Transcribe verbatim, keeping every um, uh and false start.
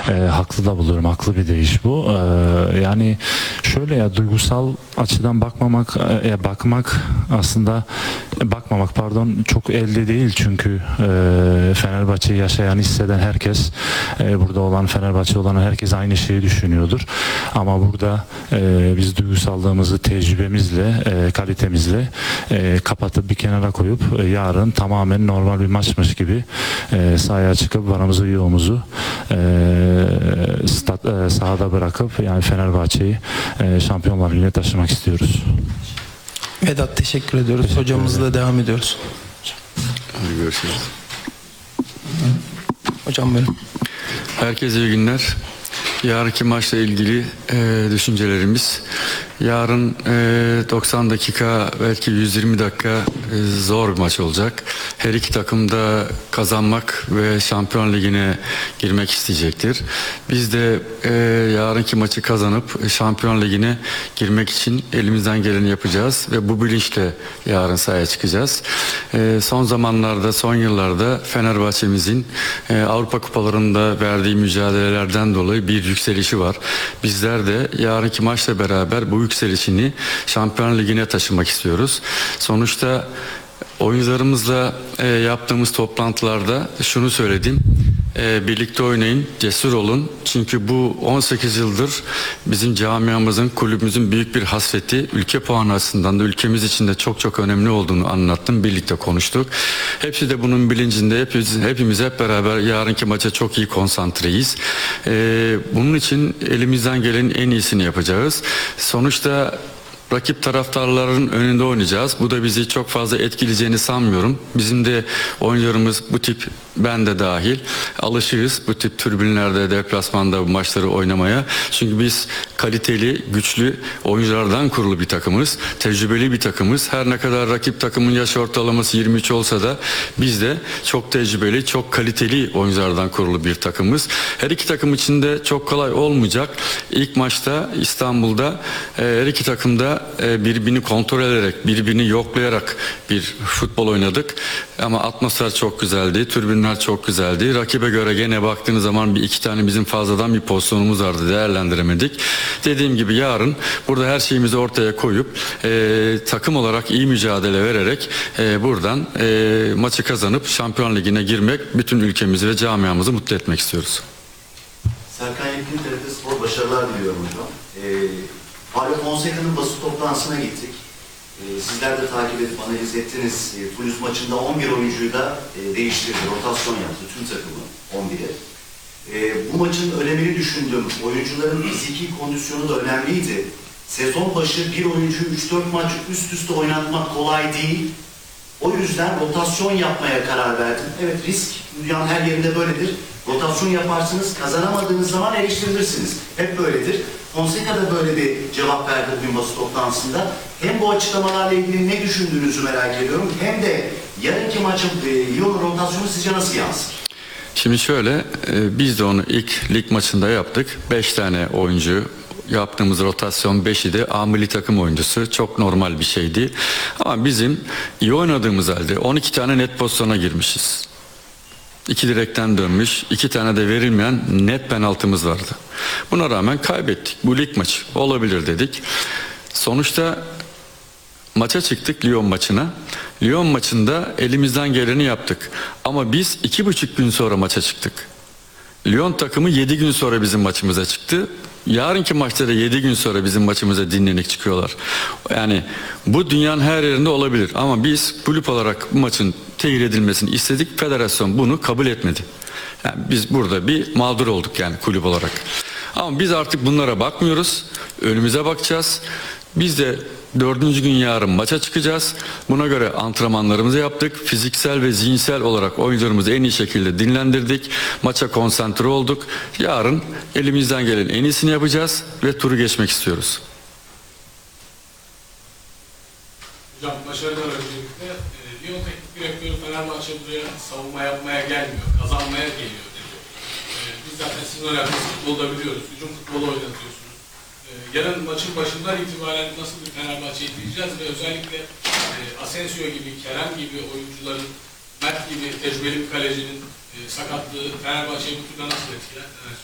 e, haklı da buluyorum. Haklı bir deyiş bu. E, yani şöyle ya, duygusal açıdan bakmamak e, bakmak aslında e, bakmamak pardon çok elde değil, çünkü e, Fenerbahçe'yi yaşayan, hisseden herkes, e, burada olan, Fenerbahçe olan herkes aynı şeyi düşünüyordur. Ama burada e, biz duygusallığımızı tecrübemizle, e, kalitemizle e, kapatıp bir kenara koyup e, yarın tamamen normal bir maçmış gibi e, sahaya çıkıp varamızı yoğumuzu e, stat, e, sahada bırakıp yani Fenerbahçe'yi e, Şampiyonlar Ligi'ne taşımak istiyoruz. Vedat, teşekkür ediyoruz. Teşekkür Hocamızla devam ediyoruz. Hadi görüşürüz. Hocam buyurun. Herkese iyi günler. Yarınki maçla ilgili e, düşüncelerimiz. Yarın e, doksan dakika, belki yüz yirmi dakika e, zor bir maç olacak. Her iki takım da kazanmak ve Şampiyon Ligi'ne girmek isteyecektir. Biz de e, yarınki maçı kazanıp Şampiyon Ligi'ne girmek için elimizden geleni yapacağız ve bu bilinçle yarın sahaya çıkacağız. E, son zamanlarda, son yıllarda Fenerbahçe'mizin e, Avrupa Kupalarında verdiği mücadelelerden dolayı bir yükselişi var. Bizler de yarınki maçla beraber bu yükselişini Şampiyon Ligi'ne taşımak istiyoruz. Sonuçta oyuncularımızla e, yaptığımız toplantılarda şunu söyledim. E, birlikte oynayın, cesur olun. Çünkü bu on sekiz yıldır bizim camiamızın, kulübümüzün büyük bir hasreti. Ülke puanı açısından da ülkemiz için de çok çok önemli olduğunu anlattım. Birlikte konuştuk. Hepsi de bunun bilincinde. Hepimiz, hepimiz hep beraber yarınki maça çok iyi konsantreyiz. E, bunun için elimizden gelenin en iyisini yapacağız. Sonuçta rakip taraftarların önünde oynayacağız. Bu da bizi çok fazla etkileyeceğini sanmıyorum. Bizim de oyuncularımız bu tip, ben de dahil, alışığız bu tip tribünlerde, deplasmanda bu maçları oynamaya. Çünkü biz kaliteli, güçlü oyunculardan kurulu bir takımız. Tecrübeli bir takımız. Her ne kadar rakip takımın yaş ortalaması yirmi üç olsa da biz de çok tecrübeli, çok kaliteli oyunculardan kurulu bir takımız. Her iki takım için de çok kolay olmayacak. İlk maçta İstanbul'da her iki takım da birbirini kontrol ederek, birbirini yoklayarak bir futbol oynadık. Ama atmosfer çok güzeldi, tribünler çok güzeldi. Rakibe göre gene baktığınız zaman bir iki tane bizim fazladan bir pozisyonumuz vardı, değerlendiremedik. Dediğim gibi yarın burada her şeyimizi ortaya koyup e, takım olarak iyi mücadele vererek e, buradan e, maçı kazanıp Şampiyon Ligi'ne girmek, bütün ülkemizi ve camiamızı mutlu etmek istiyoruz. Serkan Yetkin, T R T Spor, başarılar diliyorum hocam. Ee, Paulo Fonseca'nın basın toplantısına gittik. Ee, sizler de takip edip analiz ettiniz. Ee, Toulouse maçında on bir oyuncuyu da e, değiştirdi, rotasyon yaptı tüm takımı on bire. Ee, bu maçın önemini düşündüm. Oyuncuların fiziki kondisyonu da önemliydi. Sezon başı bir oyuncuyu üç dört maç üst üste oynatmak kolay değil. O yüzden rotasyon yapmaya karar verdim. Evet, risk dünyanın her yerinde böyledir. Rotasyon yaparsınız, kazanamadığınız zaman eleştirilirsiniz. Hep böyledir. Fonseca da böyle bir cevap verdi bugün basın toplantısında. Hem bu açıklamalarla ilgili ne düşündüğünüzü merak ediyorum. Hem de yarınki maçın e, Lyon rotasyonu sizce nasıl yansır? Şimdi şöyle, e, biz de onu ilk lig maçında yaptık. beş tane oyuncu yaptığımız rotasyon, beşi de A milli takım oyuncusu. Çok normal bir şeydi. Ama bizim iyi oynadığımız halde on iki tane net pozisyona girmişiz. İki direkten dönmüş, iki tane de verilmeyen net penaltımız vardı. Buna rağmen kaybettik. Bu lig maçı olabilir dedik. Sonuçta maça çıktık, Lyon maçına. Lyon maçında elimizden geleni yaptık. Ama biz iki buçuk gün sonra maça çıktık. Lyon takımı yedi gün sonra bizim maçımıza çıktı. Yarınki maçta da yedi gün sonra bizim maçımıza dinlenik çıkıyorlar. Yani bu dünyanın her yerinde olabilir. Ama biz kulüp olarak bu maçın tehir edilmesini istedik. Federasyon bunu kabul etmedi. Yani biz burada bir mağdur olduk yani kulüp olarak. Ama biz artık bunlara bakmıyoruz. Önümüze bakacağız. Biz de dördüncü gün yarın maça çıkacağız. Buna göre antrenmanlarımızı yaptık. Fiziksel ve zihinsel olarak oyuncularımızı en iyi şekilde dinlendirdik. Maça konsantre olduk. Yarın elimizden gelen en iyisini yapacağız ve turu geçmek istiyoruz. Hocam başarılar öncelikle. E, Lyon Teknik Direktörü Fenerbahçe buraya savunma yapmaya gelmiyor, kazanmaya geliyor dedi. E, biz zaten sizin oynadığınız futbolda biliyoruz. Hücum futbolu oynatıyorsunuz. Yarın maçın başından itibaren nasıl bir Fenerbahçe izleyeceğiz ve özellikle e, Asensio gibi, Kerem gibi oyuncuların, Mert gibi tecrübeli bir kalecinin e, sakatlığı Fenerbahçe'yi bu turda nasıl etkiler? Evet.